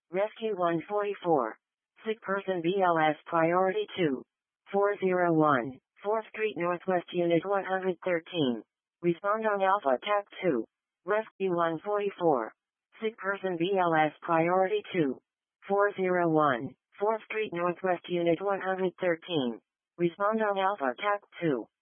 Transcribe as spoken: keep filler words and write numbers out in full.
Rescue one forty-four. Sick person B L S priority two. four oh one. fourth Street Northwest Unit one thirteen. Respond on Alpha Attack two. Rescue one forty-four. Sick person B L S priority two. four oh one. fourth Street Northwest Unit one thirteen. Respond on Alpha Attack two.